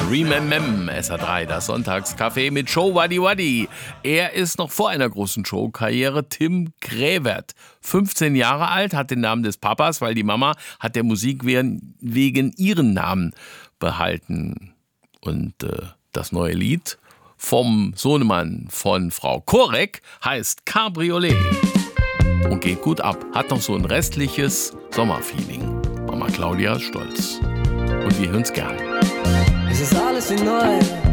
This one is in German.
Remember, SR3, das Sonntagscafé mit Show Waddy Waddy. Er ist noch vor einer großen Showkarriere Tim Gräwert. 15 Jahre alt, hat den Namen des Papas, weil die Mama hat der Musik wegen ihren Namen behalten. Und das neue Lied vom Sohnemann von Frau Korek heißt Cabriolet und geht gut ab. Hat noch so ein restliches Sommerfeeling. Mama Claudia ist stolz. Und wir hören's gern. Es ist alles wie neu.